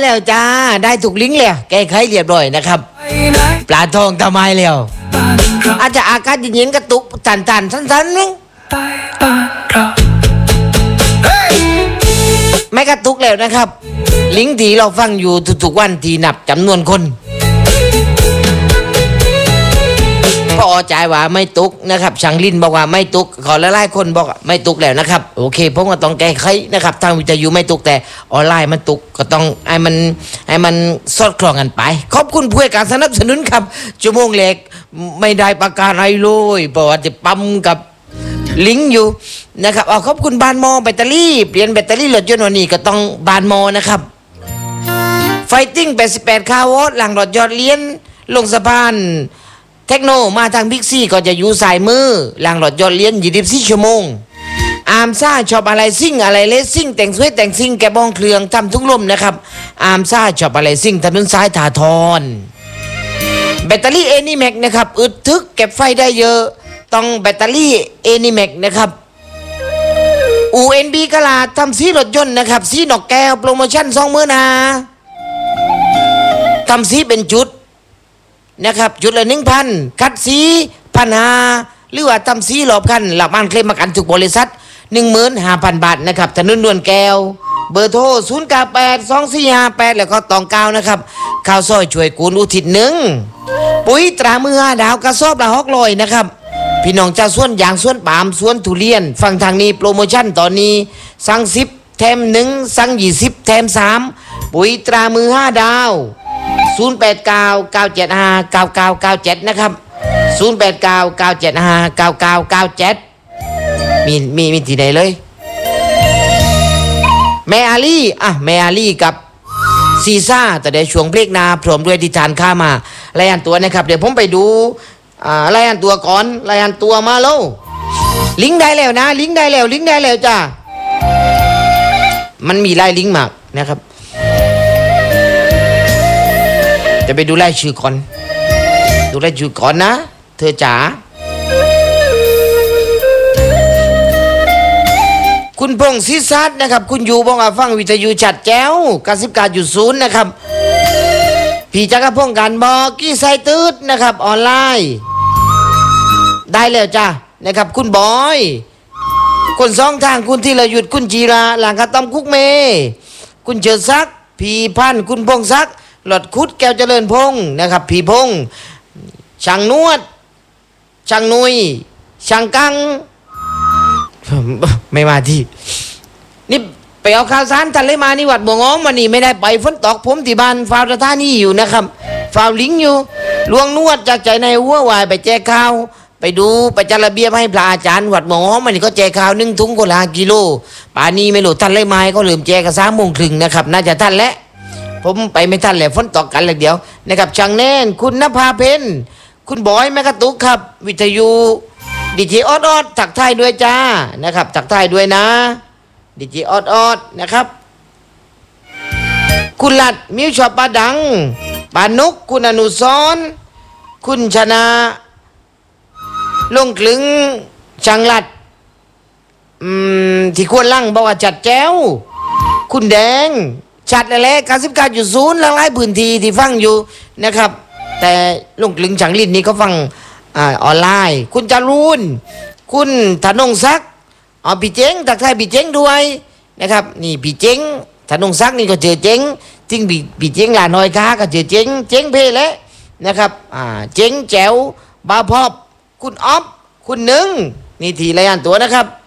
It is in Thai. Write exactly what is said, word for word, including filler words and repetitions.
แล้วจ้าได้ถูกลิงก์แล้วแก้ไขเรียบร้อยนะครับปลาทองทำไมแล้วอาจจะอากาศเย็นๆกระตุกตันๆสั้นๆนึงไม่กระตุกแล้วนะครับลิงก์ที่เราฟังอยู่ทุกๆวันที่นับจำนวนคนพอใจว่าไม่ตุกนะครับช่างลินบอกว่าไม่ตุกขอหลายๆคนบอกไม่ตุกแล้วนะครับโอเคผมก็ต้องแก้ไขนะครับทางวิทยุไม่ตุกแต่ออนไลน์มันตุกก็ต้องให้มันให้มันสอดคล้องกันไปขอบคุณผู้ให้การสนับสนุนครับชั่วโมงเล็กไม่ได้ประกาศอะไรเลยเพราะว่าจะปั๊มกับลิงก์อยู่นะครับเอาขอบคุณบานมอแบตเตอรี่เปลี่ยนแบตเตอรี่รถยนต์วันนี้ก็ต้องบานมอนะครับไฟติ้งแปดสิบแปดคาร์วอตหลังรถยอดเลี้ยนลงสะพานเทคโนมาทางบิ๊กซีก็จะอยู่สายมือหลังรถยนต์เลี้ยนยี่สิบสี่ชั่วโมงอาร์มซ่าชอบอะไรซิ่งอะไรเลสซิ่งแต่งสวยแต่งซิ่งแกะบ้องเครื่องทำทุกลมนะครับอาร์มซ่าชอบอะไรซิ่งถนนซ้ายถาทรแบตเตอรี่เอนิแม็กนะครับอึดทึกเก็บไฟได้เยอะต้องแบตเตอรี่เอนิแม็กนะครับ อู เอ็น บี กลาดทำสีรถยนต์นะครับสีดอกแก้วโปรโมชั่นสองหมื่นห้าทำสีเป็นจุดนะครับจุดละหนึ่งพันคัดสีพันห้าหรือว่าทำสีหลอบคันหลักมันเคลมประกันทุกบริษัทหนึ่งหมื่นห้าพันบาทนะครับถนนนวลแก้วเบอร์โทรศูนย์เก้าแปดสองสี่ห้าแปดแล้วก็ตองเก้านะครับข้าวซอยช่วยกูลอุทิศหนึ่งปุ๋ยตรามือห้าดาวกระสอบละหกร้อยนะครับพี่น้องเจ้าสวนยางสวนปาล์มสวนทุเรียนฟังทางนี้โปรโมชั่นตอนนี้สั่งสิบแถมหนึ่งสั่งยี่สิบแถมสามปุ๋ยตรามือห้าดาวศูนย์แปดเก้า เก้าเจ็ดห้า เก้าเก้าเก้าเจ็ดนะครับศูนย์แปดเก้า เก้าเจ็ดห้า เก้าเก้าเก้าเจ็ดมีมีมีที่ไหนเลยแม่อาลี่อ่ะแม่อาลี่กับซีซ่าแต่ในช่วงเบรกนาพร้อมด้วยดิทานข้ามารายงานตัวนะครับเดี๋ยวผมไปดูอ่ารายงานตัวก่อนรายงานตัวมาแล้วลิงก์ได้แล้วนะลิงก์ได้แล้วลิงก์ได้แล้วจ้ามันมีไล่ลิงก์มากนะครับจะไปดูไล่ชื่อก่อนดูไล่ชื่อก่อนนะเธอจ๋าคุณพงศ์ศิษย์นะครับคุณอยู่บ้องอาฟังวิทยุชัดแจ้วกาสิบการจุดศูนย์นะครับพี่จักรพงศ์การบอกกี้ไซตืดนะครับออนไลน์ได้แล้วจ้านะครับคุณบอยคนสองทางคุณธีรยุทธคุณจีราหลังกระต้อมคุกเมคุณเชิดซักพี่พันคุณพงศักดิ์หลอดคุดแก้วเจริญพงศ์นะครับพี่พงศ์ช่างนวดช่างนุยช่างกังไม่มาที่นี่ไปเอาข่าวสารทันเลยมานี่วัดบัวงอมวันนี้ไม่ได้ไปฝนตกผมที่บ้านฟาวท่านี่อยู่นะครับฟาวลิงอยู่ลวงนวดจากใจในหัววายไปแจกข้าวไปดูไปจัดระเบียบให้พระอาจารย์วัดบัวงอมวันนี้ก็แจกข้าวหนึ่งถุงคนละกิโลป่านี้ไม่รู้ทันเลยมาก็ลืมแจกกันสามโมงครึ่งนะครับน่าจะทันแล้วผมไปไม่ทันเลยฝนตกกันเลยเดียวนะครับช่างแน่นคุณนภาเพนคุณบอยแมกกะตุกครับวิทยุดีเจออดอดถักทายด้วยจ้านะครับถักทายด้วยนะดีเจออดอดนะครับคุณหลัดมิวชอบปาดังปานุกคุณอนุสรคุณชนะลงกลึงช่างหลัดอืมที่ควรลั่งบอกว่าจัดแจ้วคุณแดงชัดแล้วการสิบการอยู่ศูนย์หลายพื้นที่ที่ฟังอยู่นะครับแต่ลงกลึงช่างลินนี่ก็ฟังอ่าออนไลน์คุณจารุนคุณธนงศักดิ์เอาพี่เจ้งทักทายพี่เจ้งด้วยนะครับนี่พี่เจ้งธนงศักดิ์นี่ก็เจอเจ้งจริงพี่พี่เจ้งหลาน้อยค้าก็เจอเจ้งเจ้งเพลแล้วนะครับอ่าเจ้งแจ๋วบาพอบคุณอ๊อฟคุณหนึ่งนี่ทีรายงานตัวนะครับ